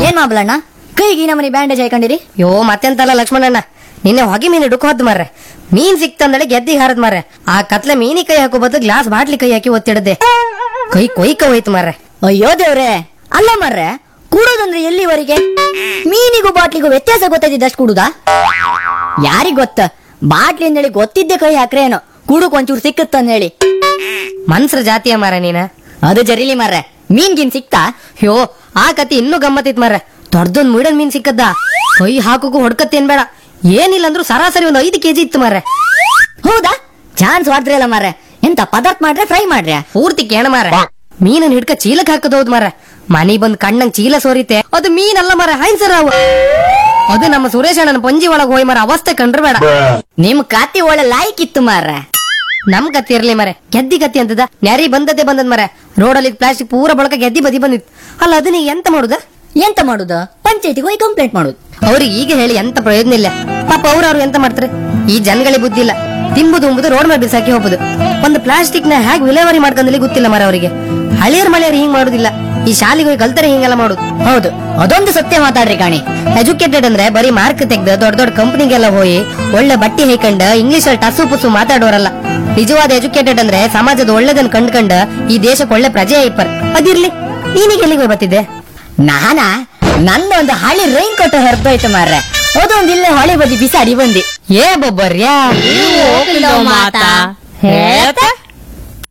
ಏನ್ ಮಾಬ್ಲಣ್ಣ ಕೈಗೆ ನಮ್ಮನಿ ಬ್ಯಾಂಡೇಜ್ ಹಾಕೊಂಡಿರಿ? ಯೋ ಮತ್ತೆಂತಲ್ಲ ಲಕ್ಷ್ಮಣಣ್ಣ, ನಿನ್ನೆ ಹೊಗೆ ಮೀನು ಡುಕ್ ಹೊದ್ ಮಾರ್ರೆ. ಮೀನ್ ಸಿಕ್ತಂದಳೆ ಗೆದ್ದಿಗೆ ಹಾರದ್ ಮಾರ್ರೆ. ಆ ಕತ್ಲೆ ಮೀನಿ ಕೈ ಹಾಕೋ ಬದಲು ಗ್ಲಾಸ್ ಬಾಟ್ಲಿ ಕೈ ಹಾಕಿ ಒತ್ತಿಡದೆ ಕೈ ಕೊಯ್ಕ ಹೋಯ್ತು ಮಾರ್ರೆ. ಅಯ್ಯೋ ದೇವ್ರೆ, ಅಲ್ಲ ಮರ್ರೆ, ಕೂಡೋದಂದ್ರೆ ಎಲ್ಲಿವರೆಗೆ? ಮೀನಿಗೂ ಬಾಟ್ಲಿಗೂ ವ್ಯತ್ಯಾಸ ಗೊತ್ತಾಯ್ತಿದ್ದಷ್ಟು ಕೂಡುದಾ? ಯಾರಿಗ್ ಗೊತ್ತ, ಬಾಟ್ಲಿ ಅಂದೇಳಿ ಗೊತ್ತಿದ್ದೆ ಕೈ ಹಾಕ್ರೆ ಏನೋ ಕೂಡಕ್ ಒಂಚೂರು ಸಿಕ್ಕತ್ತಂದ ಹೇಳಿ. ಮನ್ಸ್ರ ಜಾತಿಯ ಮಾರ್ರೆ ನೀನ. ಅದು ಜರಿಲಿ ಮರ್ರೆ, ಮೀನ್ಗಿನ್ ಸಿಕ್ತಾ? ಯೋ ಆ ಕತಿ ಇನ್ನೂ ಗಮ್ಮತ್ತಿತ್ ಮಾರ್ರೆ. ದೊಡ್ಡದೊಂದ್ ಮುಡನ್ ಮೀನ್ ಸಿಕ್ಕದ್ದ, ಕೈ ಹಾಕೋಕು ಹೊಡ್ಕತ್ತೇನ್ ಬೇಡ, ಏನಿಲ್ಲ ಅಂದ್ರೂ ಸರಾಸರಿ ಒಂದು 5 kg ಇತ್ತು ಮಾರ್ರೆ. ಹೌದಾ? ಚಾನ್ಸ್ ಹೊಡ್ದ್ರಲ್ಲ ಮಾರ್ರೆ. ಎಂತ ಪದಾರ್ಥ ಮಾಡ್ರೆ ಫ್ರೈ ಮಾಡ್ರೆ? ಪೂರ್ತಿ ಕೇಣ ಮಾರ್ರೆ. ಮೀನನ್ ಹಿಡ್ಕ ಚೀಲಕ್ ಹಾಕದೌದ್ ಮಾರ್ರೆ. ಮನಿ ಬಂದ್ ಕಣ್ಣಂಗ್ ಚೀಲ ಸೋರಿತೆ. ಅದು ಮೀನಲ್ಲ ಮಾರ್ರೆ, ಹೈನ್ಸರ್ ಅವು. ಅದು ನಮ್ಮ ಸುರೇಶ್ ಅಣ್ಣನ ಪಂಜಿ ಒಳಗ್ ಹೋಯ್ ಮಾರ ಅವಸ್ಥೆ ಕಂಡ್ರೆ ಬೇಡ. ನಿಮ್ ಕತ್ತಿ ಒಳ್ಳೆ ಲಾಯ್ಕ್ ಇತ್ತು ಮಾರ್ರೆ. ನಮ್ ಕತ್ತಿ ಇರ್ಲಿ ಮರೆ, ಗೆದ್ದಿ ಕತ್ತಿ ಅಂತದ ನ್ಯಾರಿ ಬಂದದ್ದೇ ಬಂದದ್ ಮರೆ. ರೋಡಲ್ಲಿ ಪ್ಲಾಸ್ಟಿಕ್ ಪೂರ ಬಳಕ ಗೆದ್ದಿ ಬದಿ ಬಂದಿತ್ತು. ಅಲ್ಲ ಅದನ್ನ ಎಂತ ಮಾಡುದ? ಎಂತ ಮಾಡುದ? ಪಂಚಾಯತಿಗೆ ಹೋಗಿ ಕಂಪ್ಲೇಂಟ್ ಮಾಡುದು. ಅವ್ರಿಗೆ ಈಗ ಹೇಳಿ ಎಂತ ಪ್ರಯೋಜನ ಇಲ್ಲ. ಪಾಪ ಅವ್ರು ಎಂತ ಮಾಡ್ತಾರೆ? ಈ ಜನಗಳಿಗೆ ಬುದ್ಧಿ ಇಲ್ಲ. ತಿಂಬುದು ಉಂಬುದು ರೋಡ್ ಮೇಲೆ ಬಿಸಾಕಿ ಹೋಗುದು. ಒಂದು ಪ್ಲಾಸ್ಟಿಕ್ ನ ಹೇಗೆ ವಿಲೇವಾರಿ ಮಾಡ್ಕೊಂಡಲ್ಲಿ ಗೊತ್ತಿಲ್ಲ ಮರ ಅವರಿಗೆ. ಹಳಿಯರ್ ಮಳೆಯರ್ ಹಿಂಗ್ ಮಾಡುದಿಲ್ಲ, ಈ ಶಾಲೆಗೆ ಹೋಗಿ ಕಲ್ತರೆ ಹಿಂಗೆಲ್ಲ ಮಾಡುದು. ಹೌದು, ಅದೊಂದು ಸತ್ಯ ಮಾತಾಡ್ರಿ ಕಾಣಿ. ಎಜುಕೇಟೆಡ್ ಅಂದ್ರೆ ಬರೀ ಮಾರ್ಕ್ ತೆಗ್ದು ದೊಡ್ಡ ದೊಡ್ಡ ಕಂಪನಿಗೆಲ್ಲ ಹೋಗಿ ಒಳ್ಳೆ ಬಟ್ಟಿ ಹೈಕಂಡ್ ಇಂಗ್ಲಿಷ್ ಅಲ್ಲಿ ಟಸು ಪುಸು ಮಾತಾಡೋರಲ್ಲ. ನಿಜವಾದ ಎಜುಕೇಟೆಡ್ ಅಂದ್ರೆ ಸಮಾಜದ ಒಳ್ಳೆದನ್ ಕಂಡ್ಕಂಡ ಈ ದೇಶಕ್ಕೆ ಒಳ್ಳೆ ಪ್ರಜೆ ಐಪರ್. ಅದಿರ್ಲಿ, ನೀನೀಗ ಎಲ್ಲಿಗೆ ಹೋಗಿ ಬರ್ತಿದ್ದೆ? ನಂದೊಂದು ಹಳಿ ರೈನ್ ಕೋಟ್ ಹೊರತೋಯ್ತು ಮಾರ್ರೆ. ಅದೊಂದು ಇಲ್ಲೇ ಹೊಳೆ ಬದಿ ಬಿಸಾಡಿ ಬಂದಿ. ಏ ಬೊಬ್ಬರ್ಯಾ ಮಾತಾ ಹೇಳ್ತಾ